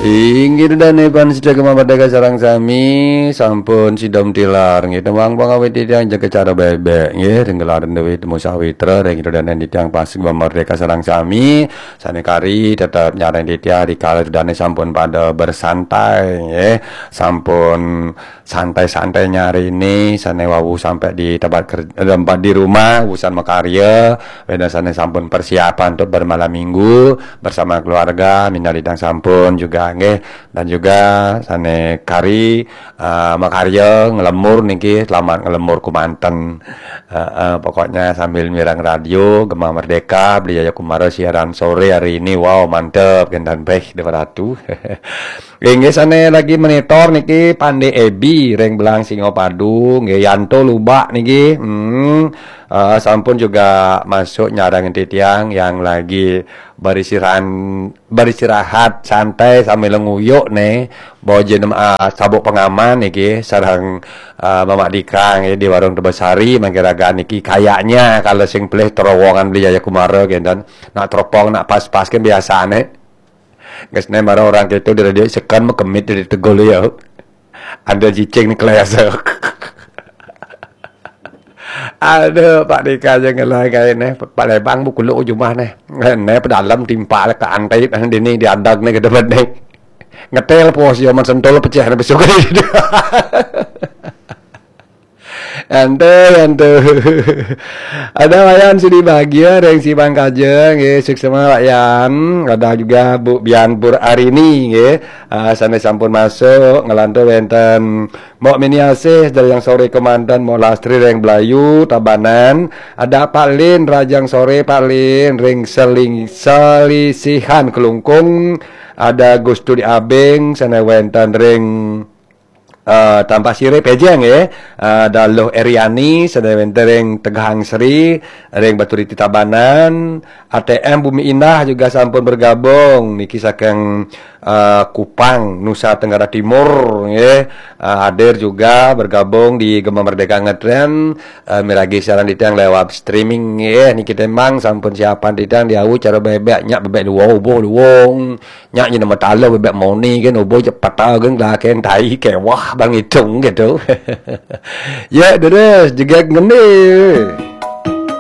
Inggih dane pan sida kemamardaka sareng sami sampun sidom tilar nggih tembang pangawit tiyang jaga cara bebek nggih denggelaran dewe temu sawitra ring dane tiyang pas kemamardaka sareng sami sane kari tetep nyareng tiyang dikala dane sampun pada bersantai nggih sampun santai-santai nyari ini sane wawu sampai di tempat di rumah urusan makarya weda sane sampun persiapan untuk bermalam minggu bersama keluarga minalidang sampun juga nggih dan juga sane kari makarya ngelemur niki selamat ngelemur kumanten pokoknya sambil mirang radio Gema Merdeka Beliau Kumara siaran sore hari ini wow mantep gendan baik dewaratu nggih sane lagi monitor niki Pande Ebi reng belang Singopadu nggih Yanto Lubak niki sampun juga masuk nyarang titiang yang lagi beristirahat santai sambil nguyuk nih bojen sabuk pengaman niki sareng Mama Dika nggih di warung Tebesari mangkiraga niki kayaknya kalau sing pilih terowongan Beliau Kumara gendan nak teropong nak pas-pas kan biasane guys nih marah orang itu dari dia sekan mekemit dari tegol ya ada cicing nih kelesok aduh Pak Dika jangan lah kayak nih Pak Lebang buku lu ujumah nih nih pedalam timpa ke antai ini di adag nih ke depan nih ngetel pos ya sentol pecah besok ini ente ada wayan sudi bahagia reng si Bang Kajeng nggih sukses wayan ada juga Bu Bian Pur Arini nggih sane sampun masuk ngelanto wenten Mbok Miniasih dari yang sore komandan Mbok Lastri reng Belayu Tabanan ada Pak Lin Rajang sore Pak Lin reng selisihan Kelungkung ada Gustu di Abeng sane wenten reng tanpa sire pejeng ya Daloh Eriani sedewentering Tegahang Seri reng Baturiti Tabanan ATM Bumi Indah juga sampun bergabung niki saking Kupang Nusa Tenggara Timur ya hadir juga bergabung di Gema Merdeka Ngetren miragi siaran ditang lewat streaming ya niki temang sampun siapan ditang diawu cara bebek nyak bebek luwong nyak nama talo bebek moni kan obo cepat tahu kan lah kan tai kewah bang hitung gitu ya terus juga ngene